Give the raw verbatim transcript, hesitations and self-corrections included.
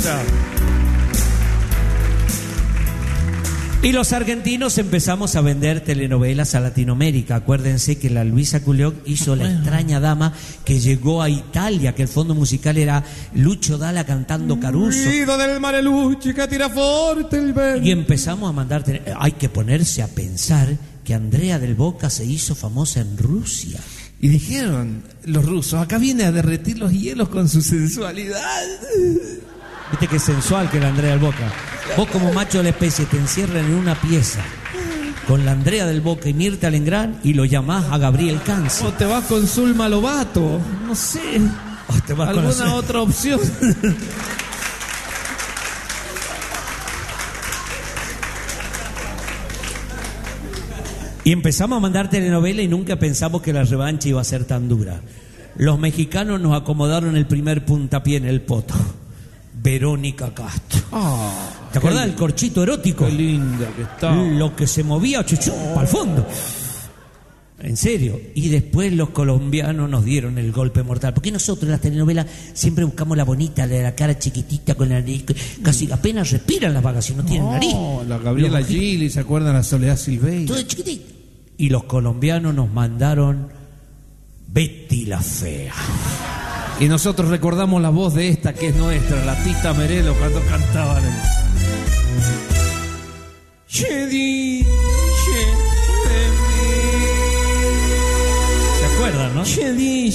Chao. Y los argentinos empezamos a vender telenovelas a Latinoamérica. Acuérdense que la Luisa Culioc hizo La extraña dama, que llegó a Italia, que el fondo musical era Lucho Dalla cantando Caruso. Guido del mare luce che tira forte il vento. Y empezamos a mandar... tele- Hay que ponerse a pensar que Andrea del Boca se hizo famosa en Rusia. Y dijeron los rusos, acá viene a derretir los hielos con su sensualidad. Viste que sensual que la Andrea del Boca. Vos como macho de la especie te encierran en una pieza con la Andrea del Boca y Mirta Legrand y lo llamás a Gabriel Cáncer. O te vas con Zulma Lobato, no sé, O te vas con alguna la- otra opción. Y empezamos a mandar telenovela y nunca pensamos que la revancha iba a ser tan dura. Los mexicanos nos acomodaron el primer puntapié en el poto. Verónica Castro. Oh, ¿Te acordás del corchito erótico? qué linda que está. Lo que se movía chuchú, para el fondo. En serio. Y después los colombianos nos dieron el golpe mortal. Porque nosotros en las telenovelas siempre buscamos la bonita, la de la cara chiquitita con la nariz. Casi apenas respiran las vagas y no tienen nariz. No, la Gabriela Los ojitos, Gili, ¿se acuerdan? La Soledad Silveira. todo chiquitito. Y los colombianos nos mandaron Betty la Fea. Y nosotros recordamos la voz de esta que es nuestra, la Tita Merelo, cuando cantaban el... Che dice de mí. ¿Se acuerdan, no? Che dice